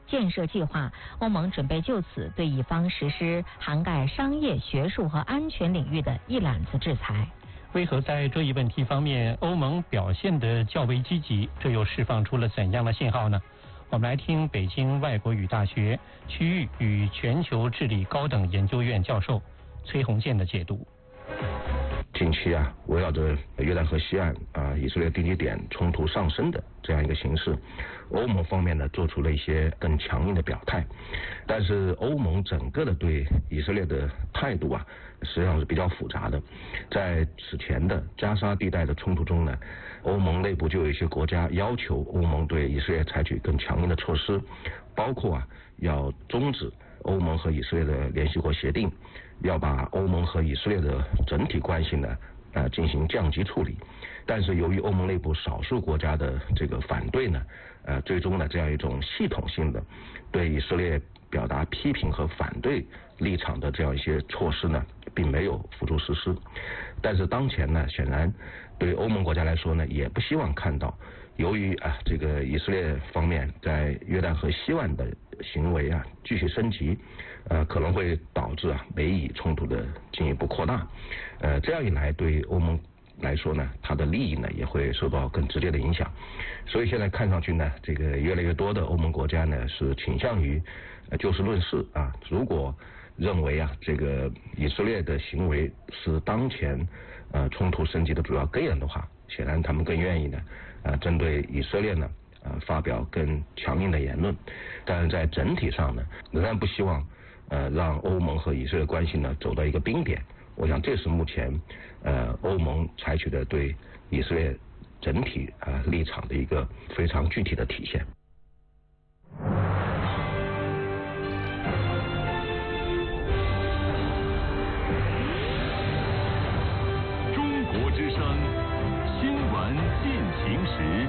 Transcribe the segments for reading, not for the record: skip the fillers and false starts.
建设计划，欧盟准备就此对以方实施涵盖商业、学术和安全领域的一揽子制裁。 为何在这一问题方面，欧盟表现得较为积极？这又释放出了怎样的信号呢？我们来听北京外国语大学区域与全球治理高等研究院教授崔洪建的解读。 近期围绕着约旦河西岸以色列地基点冲突上升的这样一个形势，欧盟方面呢做出了一些更强硬的表态，但是欧盟整个的对以色列的态度实际上是比较复杂的。在此前的加沙地带的冲突中呢，欧盟内部就有一些国家要求欧盟对以色列采取更强硬的措施，包括要终止欧盟和以色列的联席国协定，要把欧盟和以色列的整体关系呢进行降级处理。但是由于欧盟内部少数国家的这个反对呢，最终呢这样一种系统性的对以色列表达批评和反对立场的这样一些措施呢，并没有付诸实施。但是当前呢，显然对欧盟国家来说呢，也不希望看到由于这个以色列方面在约旦河西岸的行为继续升级，可能会导致美以冲突的进一步扩大。这样一来，对欧盟来说呢，它的利益呢也会受到更直接的影响。所以现在看上去呢，这个越来越多的欧盟国家呢是倾向于就事论事如果认为这个以色列的行为是当前冲突升级的主要根源的话，显然他们更愿意呢针对以色列呢发表更强硬的言论。但是在整体上呢，仍然不希望让欧盟和以色列关系呢走到一个冰点。我想这是目前欧盟采取的对以色列整体立场的一个非常具体的体现。 中国之声，新闻进行时。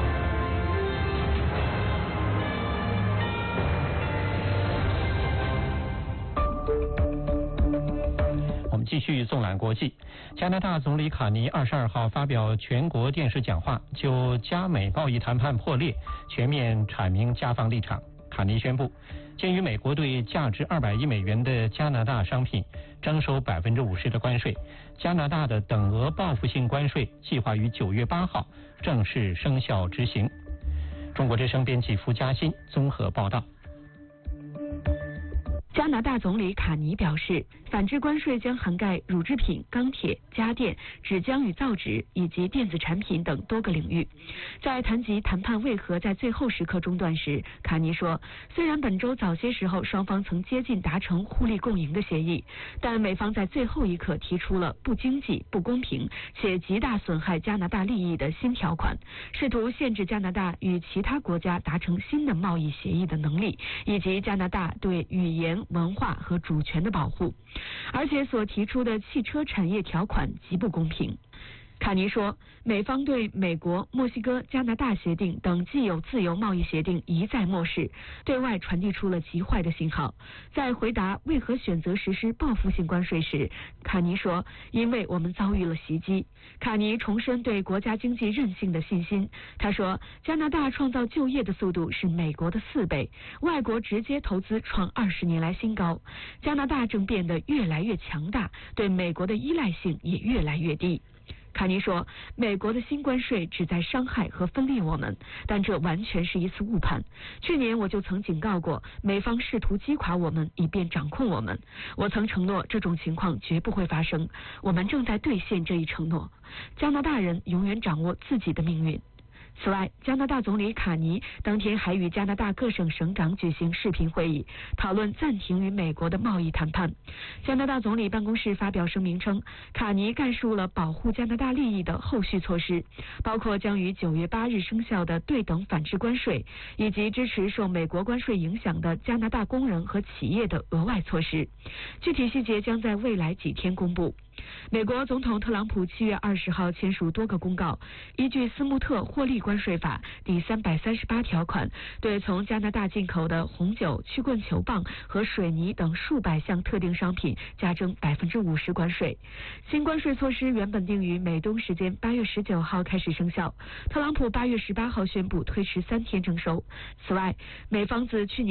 继续纵览国际，加拿大总理卡尼22号发表全国电视讲话，就加美贸易谈判破裂全面阐明加方立场。卡尼宣布，鉴于美国对价值200亿美元的加拿大商品征收50%的关税，加拿大的等额报复性关税计划于9月8号正式生效执行。中国之声编辑付嘉欣综合报道。 加拿大总理卡尼表示，反制关税将涵盖乳制品、钢铁、家电、纸浆与造纸以及电子产品等多个领域。在谈及谈判为何在最后时刻中断时，卡尼说，虽然本周早些时候双方曾接近达成互利共赢的协议，但美方在最后一刻提出了不经济、不公平且极大损害加拿大利益的新条款，试图限制加拿大与其他国家达成新的贸易协议的能力，以及加拿大对语言、文化和主权的保护，而且所提出的汽车产业条款极不公平。卡尼说，美方对美国、墨西哥、加拿大协定等既有自由贸易协定一再漠视，对外传递出了极坏的信号。在回答为何选择实施报复性关税时，卡尼说，因为我们遭遇了袭击。卡尼重申对国家经济韧性的信心。他说，加拿大创造就业的速度是美国的4倍，外国直接投资创20年来新高。加拿大正变得越来越强大，对美国的依赖性也越来越低。卡尼说，美国的新关税旨在伤害和分裂我们，但这完全是一次误判。去年我就曾警告过，美方试图击垮我们，以便掌控我们。我曾承诺这种情况绝不会发生，我们正在兑现这一承诺。加拿大人永远掌握自己的命运。此外，加拿大总理卡尼当天还与加拿大各省省长举行视频会议，讨论暂停与美国的贸易谈判。加拿大总理办公室发表声明称，卡尼概述了保护加拿大利益的后续措施，包括将于9月8日生效的对等反制关税，以及支持受美国关税影响的加拿大工人和企业的额外措施。具体细节将在未来几天公布。美国总统特朗普7月20号签署多个公告，依据斯穆特获利关税法第338条款，对从加拿大进口的红酒、曲棍球棒和水泥等数百项特定商品加征50%关税。新关税措施原本定于美东时间8月19号开始生效，特朗普8月18号宣布推迟3天征收。此外，美方自去年